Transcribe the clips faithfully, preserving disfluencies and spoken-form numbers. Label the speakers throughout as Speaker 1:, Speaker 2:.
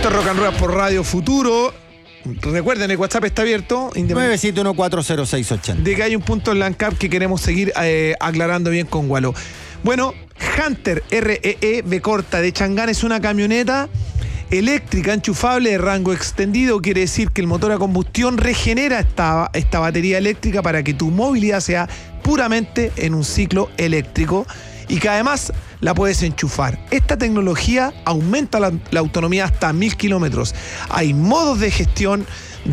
Speaker 1: Esto es Rock and Roll por Radio Futuro. Recuerden, el WhatsApp está abierto.
Speaker 2: nueve siete uno cuatro cero seis ocho cero.
Speaker 1: De que hay un punto en la ANCAP que queremos seguir eh, aclarando bien con Gualo. Bueno, Hunter R E E B corta de Chang'an es una camioneta eléctrica enchufable de rango extendido. Quiere decir que el motor a combustión regenera esta, esta batería eléctrica para que tu movilidad sea puramente en un ciclo eléctrico y que además la puedes enchufar. Esta tecnología aumenta la, la autonomía hasta mil kilómetros. Hay modos de gestión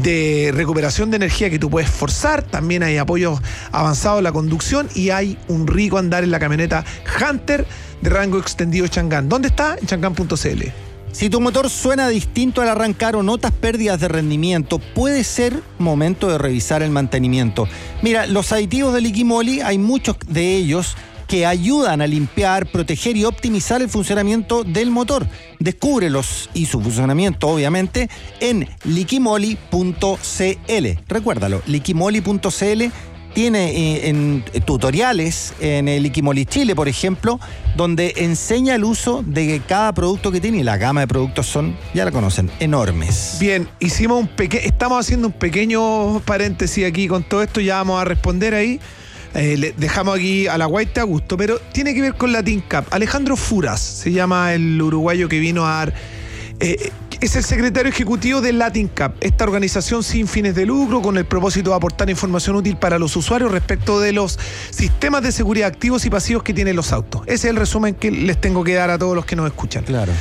Speaker 1: de recuperación de energía que tú puedes forzar. También hay apoyos avanzados en la conducción y hay un rico andar en la camioneta Hunter de rango extendido Chang'an. ¿Dónde está? En chang'an punto c l.
Speaker 2: Si tu motor suena distinto al arrancar o notas pérdidas de rendimiento, puede ser momento de revisar el mantenimiento. Mira, los aditivos de Liquimoli, hay muchos de ellos que ayudan a limpiar, proteger y optimizar el funcionamiento del motor. Descúbrelos y su funcionamiento, obviamente, en liquimoli punto c l. Recuérdalo, liquimoli punto c l tiene eh, en, eh, tutoriales en el Liquimoli Chile, por ejemplo, donde enseña el uso de cada producto que tiene, y la gama de productos son, ya la conocen, enormes.
Speaker 1: Bien, hicimos un pequeño, estamos haciendo un pequeño paréntesis aquí con todo esto, ya vamos a responder ahí. Eh, le dejamos aquí a la Guaita a gusto, pero tiene que ver con la TINCAP. Alejandro Furas se llama el uruguayo que vino a dar. Eh, es el secretario ejecutivo de la TINCAP, esta organización sin fines de lucro con el propósito de aportar información útil para los usuarios respecto de los sistemas de seguridad activos y pasivos que tienen los autos. Ese es el resumen que les tengo que dar a todos los que nos escuchan.
Speaker 2: Claro.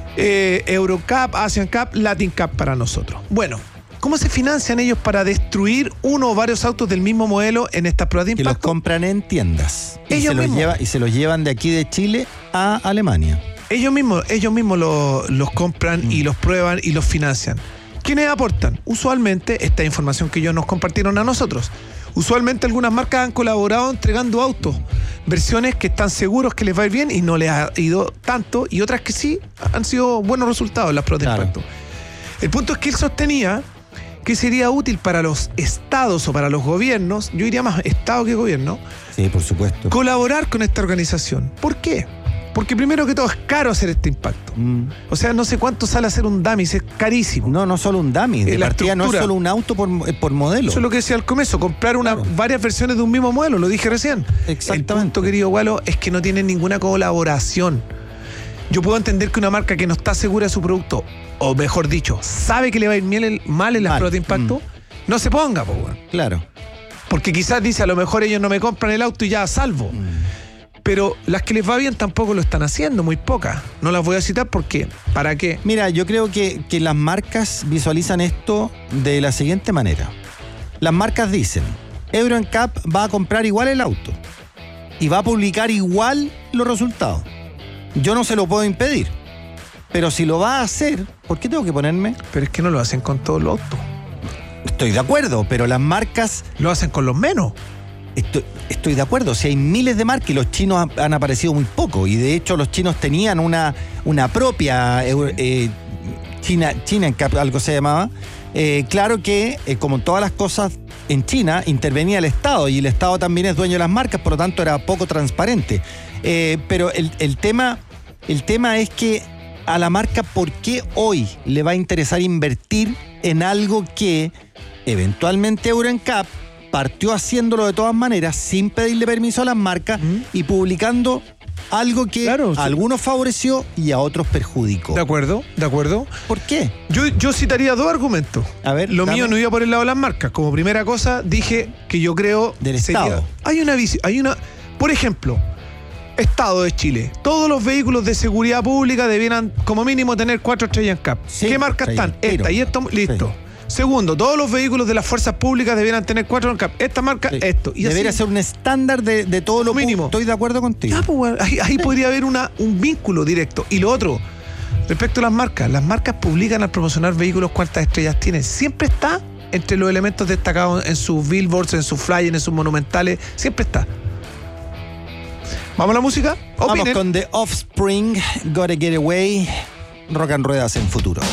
Speaker 1: Eh, Eurocap, AsianCap, la TINCAP para nosotros. Bueno, ¿cómo se financian ellos para destruir uno o varios autos del mismo modelo en estas pruebas de impacto?
Speaker 2: Que los compran en tiendas. Y
Speaker 1: ellos
Speaker 2: se, los
Speaker 1: mismos.
Speaker 2: lleva, y se los llevan de aquí de Chile a Alemania.
Speaker 1: Ellos mismos, ellos mismos lo, los compran mm. y los prueban y los financian. ¿Quiénes aportan? Usualmente, esta información que ellos nos compartieron a nosotros. Usualmente algunas marcas han colaborado entregando autos, versiones que están seguros que les va a ir bien y no les ha ido tanto, y otras que sí han sido buenos resultados en las pruebas de impacto. El punto es que él sostenía que sería útil para los estados o para los gobiernos, yo diría más estado que gobierno,
Speaker 2: sí, por supuesto,
Speaker 1: colaborar con esta organización. ¿Por qué? Porque primero que todo es caro hacer este impacto. Mm. O sea, no sé cuánto sale hacer un dummy, es carísimo.
Speaker 2: No, no solo un dummy, de partida no es solo un auto por, por modelo.
Speaker 1: Eso es lo que decía al comienzo, comprar una, claro. varias versiones de un mismo modelo, lo dije recién.
Speaker 2: Exactamente.
Speaker 1: El punto, querido Gualo, es que no tienen ninguna colaboración. Yo puedo entender que una marca que no está segura de su producto, o mejor dicho, sabe que le va a ir mal en las pruebas de impacto, mm. no se ponga, po, bueno.
Speaker 2: Claro.
Speaker 1: Porque quizás dice, a lo mejor ellos no me compran el auto y ya salvo. Mm. Pero las que les va bien tampoco lo están haciendo, muy pocas. No las voy a citar porque, ¿para qué?
Speaker 2: Mira, yo creo que, que las marcas visualizan esto de la siguiente manera. Las marcas dicen, Euro N C A P va a comprar igual el auto y va a publicar igual los resultados. Yo no se lo puedo impedir, pero si lo va a hacer, ¿por qué tengo que ponerme?
Speaker 1: Pero es que no lo hacen con todos los autos.
Speaker 2: Estoy de acuerdo, pero las marcas...
Speaker 1: Lo hacen con los menos.
Speaker 2: Estoy, estoy de acuerdo, si hay miles de marcas y los chinos han, han aparecido muy poco, y de hecho los chinos tenían una, una propia eh, China, China N C A P, algo se llamaba. Eh, claro que, eh, como todas las cosas en China, intervenía el Estado, y el Estado también es dueño de las marcas, por lo tanto era poco transparente. Eh, pero el, el, tema, el tema es que a la marca, ¿por qué hoy le va a interesar invertir en algo que eventualmente Euro N C A P partió haciéndolo de todas maneras sin pedirle permiso a las marcas ¿Mm? y publicando algo que claro, a sí. algunos favoreció y a otros perjudicó?
Speaker 1: De acuerdo, de acuerdo.
Speaker 2: ¿Por qué?
Speaker 1: Yo, yo citaría dos argumentos.
Speaker 2: A ver,
Speaker 1: Lo
Speaker 2: dame.
Speaker 1: mío no iba por el lado de las marcas. Como primera cosa, dije que yo creo...
Speaker 2: Del
Speaker 1: sería,
Speaker 2: Estado.
Speaker 1: Hay una, hay una... Por ejemplo, Estado de Chile. Todos los vehículos de seguridad pública debieran, como mínimo, tener cuatro estrellas N C A P. Sí, ¿qué marcas están? Esta y esto, listo. Sí. Segundo, todos los vehículos de las fuerzas públicas debieran tener cuatro N C A P. Esta marca, sí. esto. Y
Speaker 2: debería
Speaker 1: así,
Speaker 2: ser un estándar de, de todo lo mínimo. Estoy de acuerdo contigo.
Speaker 1: Ya, pues, ahí, ahí sí. podría haber una, un vínculo directo. Y lo otro, respecto a las marcas, las marcas publican al promocionar vehículos cuántas estrellas tienen. Siempre está entre los elementos destacados en sus billboards, en sus flyers, en sus monumentales. Siempre está. ¿Vamos a la música?
Speaker 2: Opinen. Vamos con The Offspring, Gotta Get Away, Rock and Ruedas en Futuro.